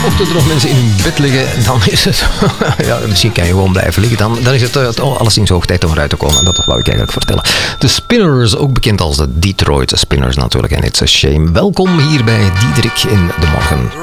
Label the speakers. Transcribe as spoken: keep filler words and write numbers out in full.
Speaker 1: mochten er nog mensen in hun bed liggen, dan is het... ja, misschien kan je gewoon blijven liggen. Dan, dan is het uh, alleszins hoog tijd om eruit te komen. Dat wou ik eigenlijk vertellen. De Spinners, ook bekend als de Detroit Spinners natuurlijk. En It's a Shame. Welkom hier bij Diederik in de Morgen.